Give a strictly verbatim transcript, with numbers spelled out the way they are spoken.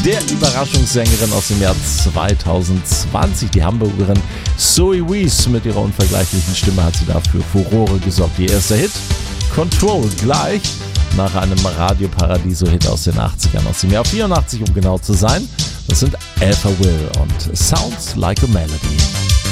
der Überraschungssängerin aus dem Jahr zweitausendzwanzig. Die Hamburgerin Zoe Wees mit ihrer unvergleichlichen Stimme hat sie dafür Furore gesorgt. Ihr erster Hit, Control, gleich nach einem Radio-Paradiso-Hit aus den achtzigern, aus dem Jahr vierundachtzig, um genau zu sein. Das sind Alpha Will und Sounds Like a Melody.